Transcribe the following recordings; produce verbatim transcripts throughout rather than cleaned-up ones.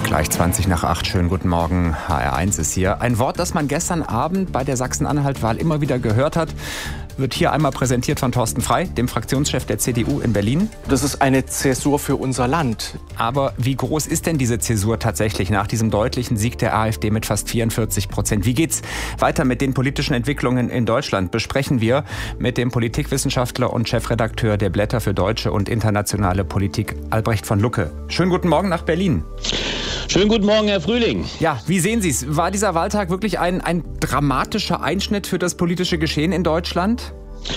Gleich zwanzig nach acht. Schönen guten Morgen. H R eins ist hier. Ein Wort, das man gestern Abend bei der Sachsen-Anhalt-Wahl immer wieder gehört hat, wird hier einmal präsentiert von Thorsten Frey, dem Fraktionschef der C D U in Berlin. Das ist eine Zäsur für unser Land. Aber wie groß ist denn diese Zäsur tatsächlich nach diesem deutlichen Sieg der AfD mit fast vierundvierzig Prozent? Wie geht's weiter mit den politischen Entwicklungen in Deutschland? Besprechen wir mit dem Politikwissenschaftler und Chefredakteur der Blätter für deutsche und internationale Politik, Albrecht von Lucke. Schönen guten Morgen nach Berlin. Schönen guten Morgen, Herr Frühling. Ja, wie sehen Sie es? War dieser Wahltag wirklich ein, ein dramatischer Einschnitt für das politische Geschehen in Deutschland?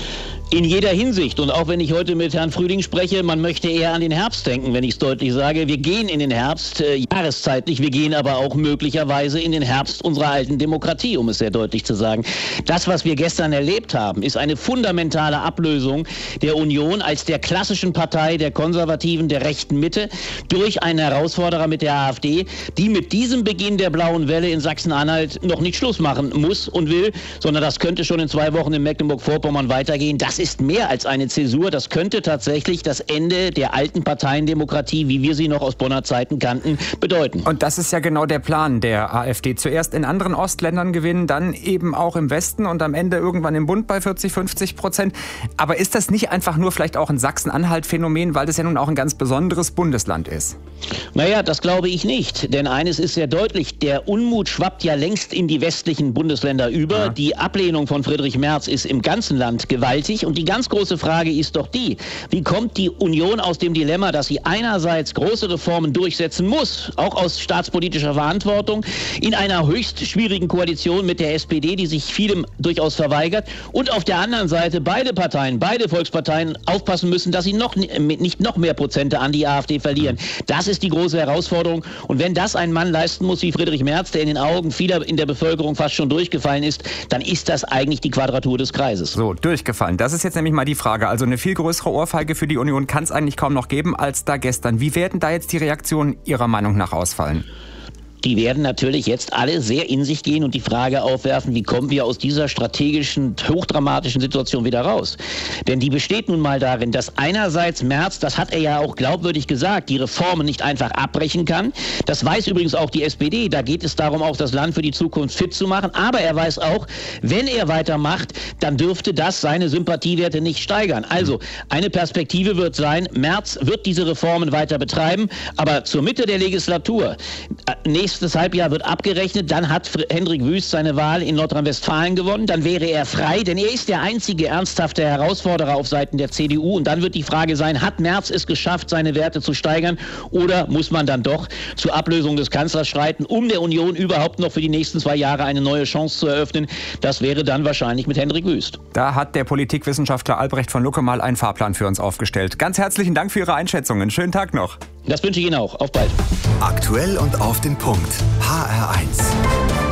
In jeder Hinsicht. Und auch wenn ich heute mit Herrn Frühling spreche, man möchte eher an den Herbst denken, wenn ich es deutlich sage. Wir gehen in den Herbst, äh, jahreszeitlich, wir gehen aber auch möglicherweise in den Herbst unserer alten Demokratie, um es sehr deutlich zu sagen. Das, was wir gestern erlebt haben, ist eine fundamentale Ablösung der Union als der klassischen Partei der Konservativen, der rechten Mitte, durch einen Herausforderer mit der AfD, die mit diesem Beginn der blauen Welle in Sachsen-Anhalt noch nicht Schluss machen muss und will, sondern das könnte schon in zwei Wochen in Mecklenburg-Vorpommern weitergehen. Das ist mehr als eine Zäsur. Das könnte tatsächlich das Ende der alten Parteiendemokratie, wie wir sie noch aus Bonner Zeiten kannten, bedeuten. Und das ist ja genau der Plan der AfD. Zuerst in anderen Ostländern gewinnen, dann eben auch im Westen und am Ende irgendwann im Bund bei vierzig, fünfzig Prozent. Aber ist das nicht einfach nur vielleicht auch ein Sachsen-Anhalt-Phänomen, weil das ja nun auch ein ganz besonderes Bundesland ist? Naja, das glaube ich nicht. Denn eines ist sehr deutlich, der Unmut schwappt ja längst in die westlichen Bundesländer über. Ja. Die Ablehnung von Friedrich Merz ist im ganzen Land gewaltig. Und die ganz große Frage ist doch die, wie kommt die Union aus dem Dilemma, dass sie einerseits große Reformen durchsetzen muss, auch aus staatspolitischer Verantwortung, in einer höchst schwierigen Koalition mit der S P D, die sich vielem durchaus verweigert, und auf der anderen Seite beide Parteien, beide Volksparteien aufpassen müssen, dass sie noch nicht noch mehr Prozente an die AfD verlieren. Das ist die große Herausforderung. Und wenn das ein Mann leisten muss wie Friedrich Merz, der in den Augen vieler in der Bevölkerung fast schon durchgefallen ist, dann ist das eigentlich die Quadratur des Kreises. So, durchgefallen. Das ist jetzt nämlich mal die Frage. Also eine viel größere Ohrfeige für die Union kann es eigentlich kaum noch geben als da gestern. Wie werden da jetzt die Reaktionen Ihrer Meinung nach ausfallen? Die werden natürlich jetzt alle sehr in sich gehen und die Frage aufwerfen, wie kommen wir aus dieser strategischen, hochdramatischen Situation wieder raus? Denn die besteht nun mal darin, dass einerseits Merz, das hat er ja auch glaubwürdig gesagt, die Reformen nicht einfach abbrechen kann. Das weiß übrigens auch die S P D. Da geht es darum, auch das Land für die Zukunft fit zu machen. Aber er weiß auch, wenn er weitermacht, dann dürfte das seine Sympathiewerte nicht steigern. Also eine Perspektive wird sein, Merz wird diese Reformen weiter betreiben, aber zur Mitte der Legislatur, nächstes Nächstes Halbjahr wird abgerechnet, dann hat Hendrik Wüst seine Wahl in Nordrhein-Westfalen gewonnen, dann wäre er frei, denn er ist der einzige ernsthafte Herausforderer auf Seiten der C D U und dann wird die Frage sein, hat Merz es geschafft, seine Werte zu steigern oder muss man dann doch zur Ablösung des Kanzlers schreiten, um der Union überhaupt noch für die nächsten zwei Jahre eine neue Chance zu eröffnen? Das wäre dann wahrscheinlich mit Hendrik Wüst. Da hat der Politikwissenschaftler Albrecht von Lucke mal einen Fahrplan für uns aufgestellt. Ganz herzlichen Dank für Ihre Einschätzungen. Schönen Tag noch. Das wünsche ich Ihnen auch. Auf bald. Aktuell und auf den Punkt. H R eins.